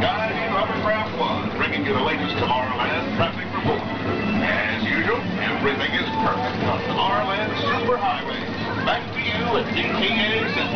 Guiding Hovercraft One, bringing you the latest Tomorrowland traffic report. As usual, everything is perfect on Tomorrowland Superhighway. Back to you at DTA's